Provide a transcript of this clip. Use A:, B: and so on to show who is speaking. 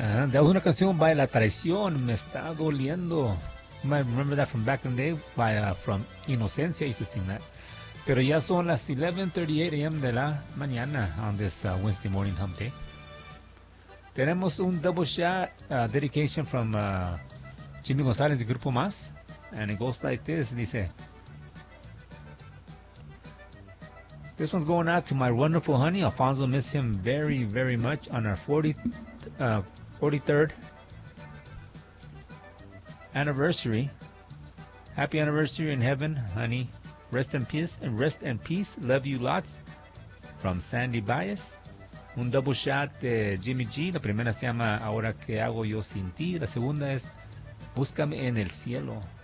A: De una canción by La Traición, Me Está Doliendo. You might remember that from back in the day, from Inocencia used to sing that. Pero ya son las 11:38 a.m. de la mañana on this Wednesday morning hump day. Tenemos un double shot dedication from Jimmy González de Grupo Más. And it goes like this. Dice, this one's going out to my wonderful honey. Alfonso miss him very, very much on our 43rd anniversary. Happy anniversary in heaven, honey. Rest in peace and rest in peace. Love you lots. From Sandy Baez. Un double shot de Jimmy G. La primera se llama Ahora que hago yo sin ti. La segunda es Búscame en el cielo.